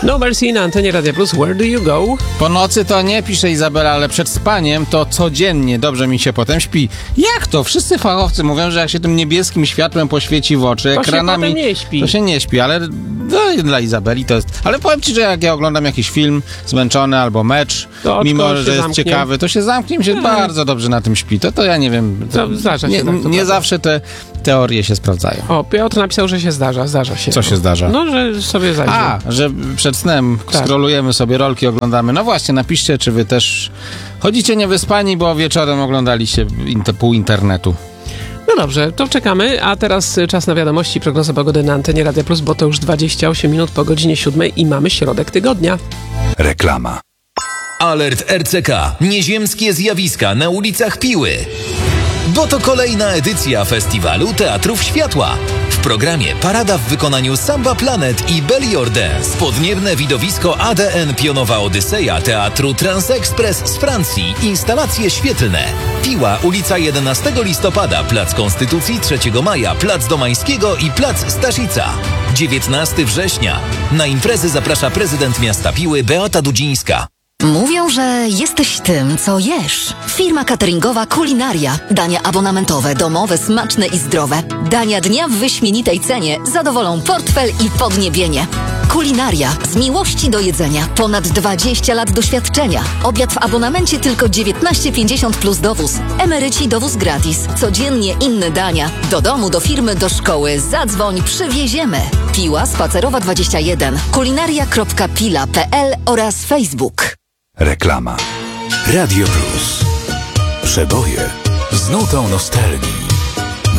No Mercy na antenie Radia Plus. Where do you go? Po nocy to nie, pisze Izabela, ale przed spaniem to codziennie dobrze mi się potem śpi. Jak to? Wszyscy fachowcy mówią, że jak się tym niebieskim światłem poświeci w oczy, To ekranami, się potem nie śpi. to się nie śpi, ale dla Izabeli to jest... Ale powiem ci, że jak ja oglądam jakiś film zmęczony albo mecz, To mimo że jest zamknie. ciekawy, to się zamknie, mi się bardzo dobrze na tym śpi. To ja nie wiem. Zdarza się nie, tak, to nie prawda. zawsze te teorie się sprawdzają. O, Piotr napisał, że się zdarza się. Co się zdarza? No, że sobie zajdzie. Że przed snem Tak. scrollujemy sobie rolki, oglądamy. No właśnie, napiszcie, czy wy też chodzicie niewyspani, bo wieczorem oglądaliście pół internetu. No dobrze, to czekamy, a teraz czas na wiadomości, prognoza pogody na antenie Radia Plus, bo to już 28 minut po godzinie 7 i mamy środek tygodnia. Reklama. Alert RCK. Nieziemskie zjawiska na ulicach Piły. Bo to kolejna edycja Festiwalu Teatrów Światła. W programie parada w wykonaniu Samba Planet i Belior Dance. Podniebne widowisko ADN Pionowa Odyseja Teatru Transexpress z Francji. Instalacje świetlne. Piła, ulica 11 listopada, Plac Konstytucji 3 maja, Plac Domańskiego i Plac Staszica. 19 września. Na imprezy zaprasza prezydent miasta Piły Beata Dudzińska. Mówią, że jesteś tym, co jesz. Firma cateringowa Kulinaria. Dania abonamentowe, domowe, smaczne i zdrowe. Dania dnia w wyśmienitej cenie zadowolą portfel i podniebienie. Kulinaria. Z miłości do jedzenia. Ponad 20 lat doświadczenia. Obiad w abonamencie tylko 19,50 plus dowóz. Emeryci dowóz gratis. Codziennie inne dania. Do domu, do firmy, do szkoły. Zadzwoń, przywieziemy. Piła Spacerowa 21. kulinaria.pila.pl oraz Facebook. Reklama. Radio Plus. Przeboje z nutą nostalgii.